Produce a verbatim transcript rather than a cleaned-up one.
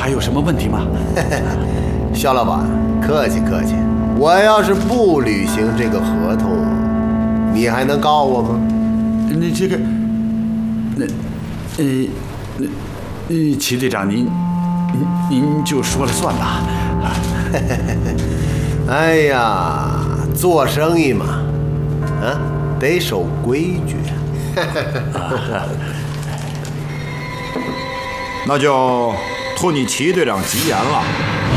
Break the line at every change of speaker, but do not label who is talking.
还有什么问题吗？
肖老板，客气客气。我要是不履行这个合同，你还能告我吗？
那这个，那，呃，那，呃，齐队长您，您您就说了算吧。
哎呀，做生意嘛，啊，得守规矩。
那就托你齐队长吉言了。